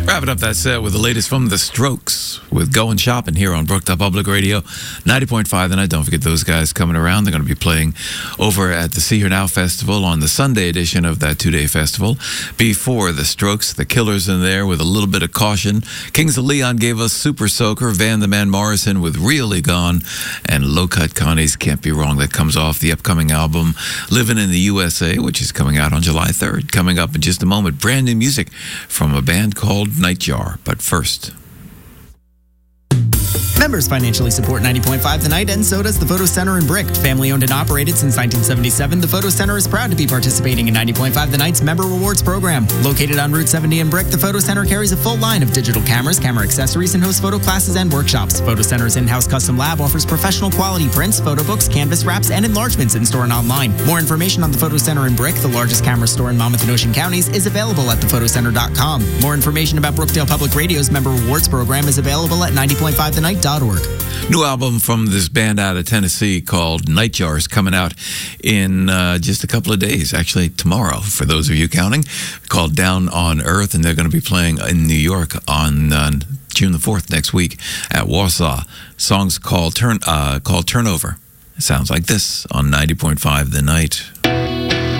Wrapping up that set with the latest from The Strokes with Going Shopping here on Brookdale Public Radio, 90.5 The Night. Don't forget those guys coming around. They're going to be playing over at the See Here Now Festival on the Sunday edition of that two-day festival. Before The Strokes, The Killers in there with a little bit of caution. Kings of Leon gave us Super Soaker, Van the Man Morrison with Really Gone, and Low Cut Connie's Can't Be Wrong. That comes off the upcoming album Living in the USA, which is coming out on July 3rd. Coming up in just a moment, brand new music from a band called Nightjar. But first, members financially support 90.5 The Night, and so does the Photo Center in Brick. Family owned and operated since 1977, the Photo Center is proud to be participating in 90.5 The Night's Member Rewards program. Located on Route 70 in Brick, the Photo Center carries a full line of digital cameras, camera accessories, and hosts photo classes and workshops. Photo Center's in-house custom lab offers professional quality prints, photo books, canvas wraps, and enlargements in-store and online. More information on the Photo Center in Brick, the largest camera store in Monmouth and Ocean counties, is available at thephotoCenter.com. More information about Brookdale Public Radio's Member Rewards program is available at 90.5thenight.org. New album from this band out of Tennessee called Nightjar is coming out in just a couple of days, actually tomorrow, for those of you counting, called Down on Earth, and they're going to be playing in New York on June the 4th next week at Wausau. Song's called Turnover. It sounds like this on 90.5 The Night.